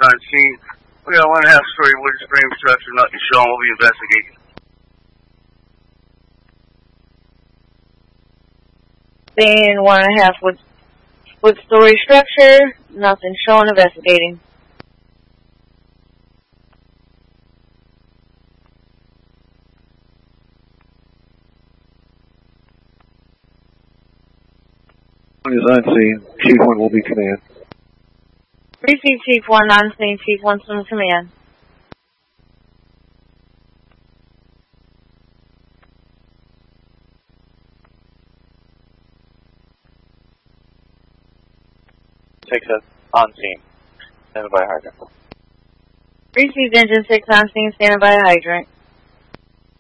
on scene. We got 1.5-story wooden frame structure not shown. We'll be investigating. Scene 1.5 wood story structure, nothing showing, investigating. Is on scene. Chief 1 will be command. Receive Chief 1 on scene, Chief 1 from command. Six on scene. Standing by hydrant. Received engine 6 on scene, standing by hydrant.